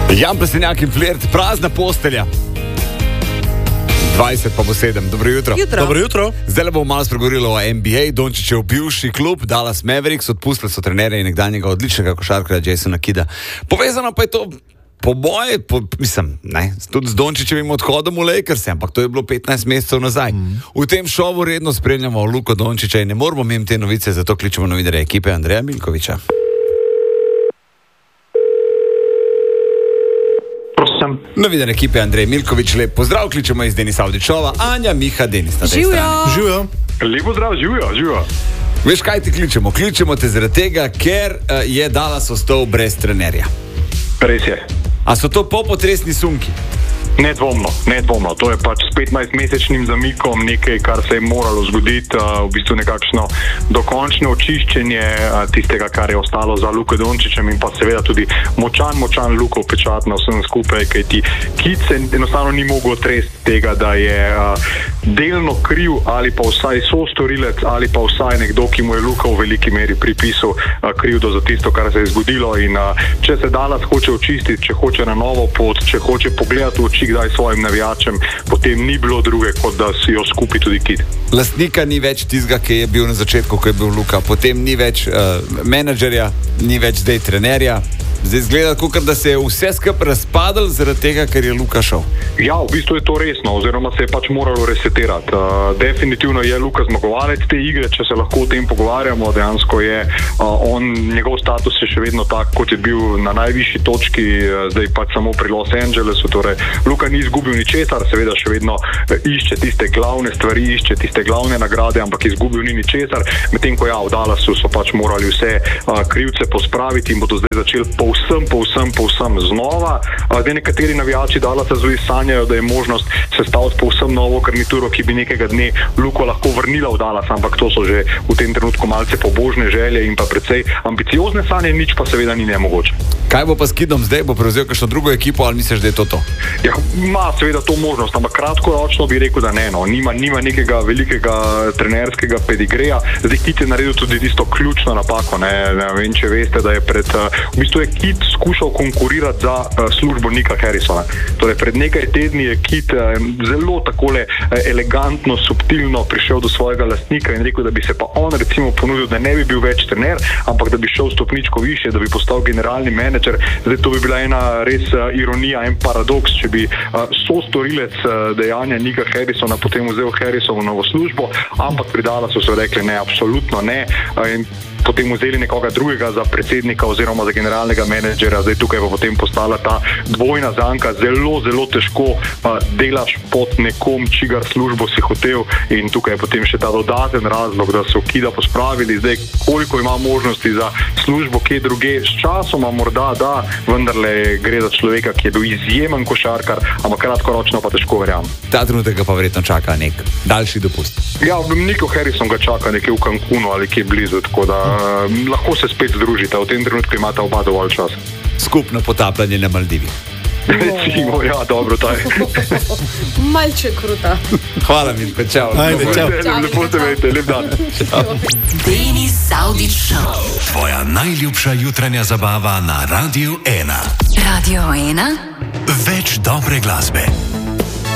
Jan Plestenjak in Flirt, prazna postelja. 20 pa bo 7. Dobro jutro. Dobro jutro. Zdaj bomo malo spregovorili o NBA. Dončićev bivši klub Dallas Mavericks, odpustili so trenerja in nekdanjega odličnega košarkarja Jasona Kidda. Povezano pa je to po moje, tudi z Dončićevim odhodom v Lakers, ampak to je bilo 15 mesecev nazaj. V tem šovu redno spremljamo Luko Dončića in ne moramo mimo te novice, zato kličemo novinarja ekipe Andreja Milkovića. Novinar ekipe Andrej Milković, lep pozdrav, kličemo iz Denis Avdićova, Anja, Miha, Denis. Živijo. Lepo zdrav, živijo. Veš, kaj ti kličemo? Kličemo te zaradi tega, ker je Dallas ostal brez trenerja. Res je. A so to popotresni sunki? Nedvomno. To je pač s 15-mesečnim zamikom nekaj, kar se je moralo zgoditi, v bistvu nekakšno dokončno očiščenje tistega, kar je ostalo za Luko Dončićem in pa seveda tudi močan Lukov pečat na vsem skupaj, kajti Kid se enostavno ni mogel otresti tega, da je delno kriv ali pa vsaj sostorilec ali pa vsaj nekdo, ki mu je Luka v veliki meri pripisal krivdo za tisto, kar se je zgodilo in če se Dallas hoče očistiti, če hoče na novo pot, če hoče pogledati v oči kdaj svojim navijačem, potem ni bilo druge, kot da si jo skupi tudi Kid. Lastnika ni več tizga, ki je bil na začetku, ko je bil Luka, potem ni več menedžerja, ni več zdaj trenerja. Zdaj izgleda, kot da se je vse skupaj razpadlo zaradi tega, ker je Luka šel. Ja, v bistvu je to resno, oziroma se je pač moralo resetirati. Definitivno je Luka zmagovalec te igre, če se lahko o tem pogovarjamo. Dejansko je njegov status je še vedno tak, kot je bil na najvišji točki, zdaj pač samo pri Los Angelesu. Torej, Luka ni izgubil ničesar, seveda še vedno išče tiste glavne stvari, išče tiste glavne nagrade, ampak izgubil ni ničesar. Medtem ko v Dallasu so pač morali vse krivce pospraviti in bodo zdaj začeli povsem znova. Zdaj nekateri navijači Dallasa zdaj sanjajo, da je možnost sestaviti povsem novo garnituro, ki bi nekega dne Luko lahko vrnila v Dallas, ampak to so že v tem trenutku malce pobožne želje in pa precej ambiciozne sanje, nič pa seveda ni nemogoče. Kaj bo pa s Kidom zdaj? Bo prevzel kakšno drugo ekipo ali misliš, da je to? Ja, ima seveda to možnost, ampak kratkoročno bi rekel, da ne. Nima nekega velikega trenerskega pedigreja. Zdaj Kid je naredil tudi tisto ključno napako. Ne vem, če veste, da je v bistvu je Kid skušal konkurirati za službo Nika Harrisona. Torej, pred nekaj tedni je Kid zelo takole elegantno, subtilno prišel do svojega lastnika in rekel, da bi se pa on recimo ponudil, da ne bi bil več trener, ampak da bi šel stopničko više, da bi postal generalni menedžer. Zdaj to bi bila ena res ironija, en paradoks, če bi sostorilec dejanja Nika Harrisona potem vzel Harrisovo novo službo, ampak pri Dallasu so rekli ne, absolutno ne. In potem vzeli nekoga drugega za predsednika oziroma za generalnega menedžera. Zdaj tukaj bo potem postala ta dvojna zanka. Zelo težko delaš pod nekom, čigar službo si hotel in tukaj je potem še ta dodaten razlog, da so Kida pospravili. Zdaj, koliko ima možnosti za službo kje druge, s časoma morda da, vendarle gre za človeka, ki je bil izjemen košarkar, ampak kratkoročno pa težko verjamem. Ta trenutek ga pa verjetno čaka nek daljši dopust. Ja, Niko Harrison ga čaka nekje v Cancunu ali kje blizu, tako da lahko se spet združita. V tem trenutku imata oba dovolj časa. Skupno potapljanje na Maldivih. Recimo, ja, dobro, taj. Malče kruta. Hvala, Milko, čau. Ajde, čau. Lepo se vejte, lep dan. Denis Avdić Show. Tvoja najljubša jutranja zabava na Radiu 1. Radio 1. Več dobre glasbe.